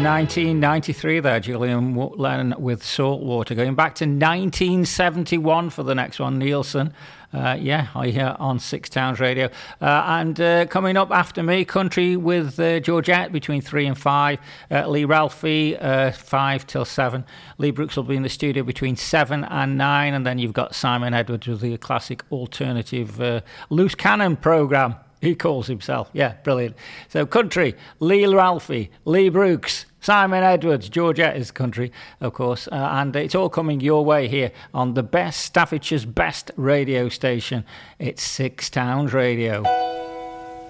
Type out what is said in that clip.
1993 there, Julian Lennon with Saltwater. Going back to 1971 for the next one, Nielsen. I hear on Six Towns Radio. And coming up after me, Country with Georgette between 3 and 5. Lee Ralphie, 5 till 7. Lee Brooks will be in the studio between 7 and 9. And then you've got Simon Edwards with the classic alternative Loose Cannon programme. He calls himself. Yeah, brilliant. So Country, Lee Ralphie, Lee Brooks, Simon Edwards, Georgette is Country, of course. And it's all coming your way here on the best, Staffordshire's best radio station. It's Six Towns Radio.